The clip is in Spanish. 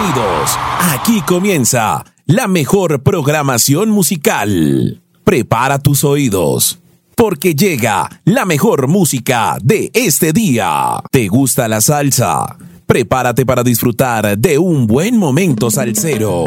oídos. Aquí comienza la mejor programación musical. Prepara tus oídos, porque llega la mejor música de este día. ¿Te gusta la salsa? Prepárate para disfrutar de un buen momento salsero.